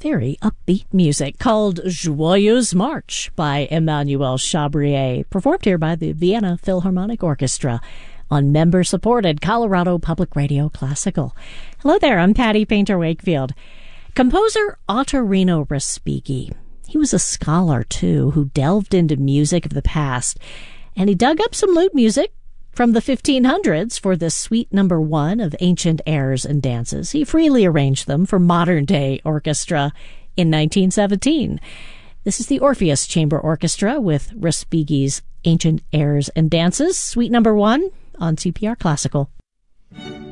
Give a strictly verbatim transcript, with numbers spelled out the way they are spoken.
very upbeat music called Joyeuse March by Emmanuel Chabrier, performed here by the Vienna Philharmonic Orchestra on member-supported Colorado Public Radio Classical. Hello there, I'm Patty Painter-Wakefield. Composer Ottorino Respighi. He was a scholar, too, who delved into music of the past, and he dug up some lute music from the fifteen hundreds for the Suite Number One of Ancient Airs and Dances. He freely arranged them for modern-day orchestra in nineteen seventeen. This is the Orpheus Chamber Orchestra with Respighi's Ancient Airs and Dances, Suite Number One on C P R Classical.